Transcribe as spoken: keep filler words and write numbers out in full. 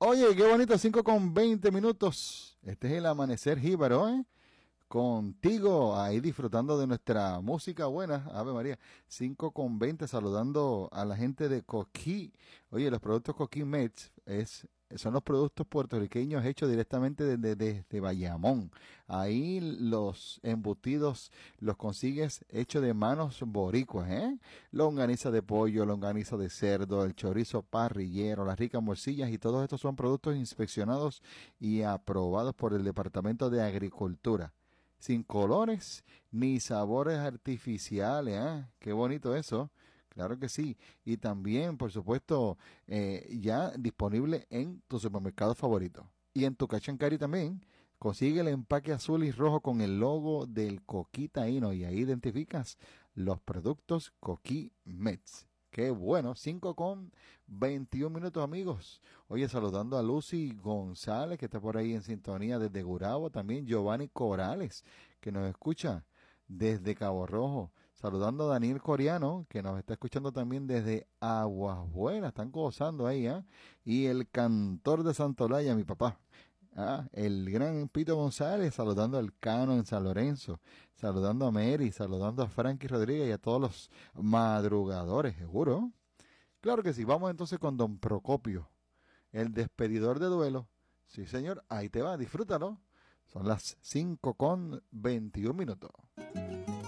Oye, qué bonito, cinco con veinte minutos. Este es el amanecer jíbaro, ¿eh? Contigo, ahí disfrutando de nuestra música buena, Ave María, cinco con veinte, saludando a la gente de Coquí. Oye, los productos Coquí Meds es, son los productos puertorriqueños hechos directamente desde, desde Bayamón. Ahí los embutidos los consigues hechos de manos boricuas, ¿eh? Longaniza de pollo, longaniza de cerdo, el chorizo parrillero, las ricas morcillas, y todos estos son productos inspeccionados y aprobados por el Departamento de Agricultura. Sin colores ni sabores artificiales, ¿eh? Qué bonito eso. Claro que sí. Y también, por supuesto, eh, ya disponible en tu supermercado favorito. Y en tu Cash and Carry también. Consigue el empaque azul y rojo con el logo del Coquí Taíno y ahí identificas los productos Coquí Meds. Qué bueno, cinco con veintiún minutos, amigos. Oye, saludando a Lucy González, que está por ahí en sintonía desde Gurabo. También Giovanni Corales, que nos escucha desde Cabo Rojo. Saludando a Daniel Coriano, que nos está escuchando también desde Aguas Buenas. Están gozando ahí, ¿eh? Y el cantor de Santolaya, mi papá. Ah, el gran Pito González, saludando al Cano en San Lorenzo, saludando a Mary, saludando a Frankie Rodríguez y a todos los madrugadores, seguro. Claro que sí, vamos entonces con Don Procopio, el despedidor de duelo. Sí, señor, ahí te va, disfrútalo. Son las cinco con veintiún minutos.